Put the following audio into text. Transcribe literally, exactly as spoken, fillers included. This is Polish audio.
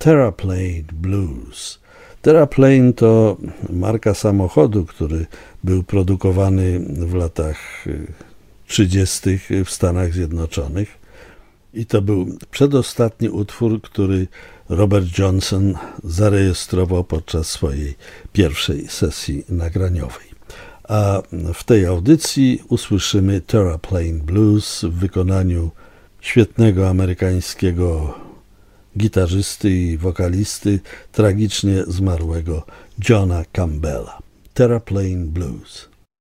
Terraplane Blues. Terraplane to marka samochodu, który był produkowany w latach trzydziestych w Stanach Zjednoczonych. I to był przedostatni utwór, który Robert Johnson zarejestrował podczas swojej pierwszej sesji nagraniowej. A w tej audycji usłyszymy Terraplane Blues w wykonaniu świetnego amerykańskiego gitarzysty i wokalisty, tragicznie zmarłego Johna Campbella. Terraplane Blues.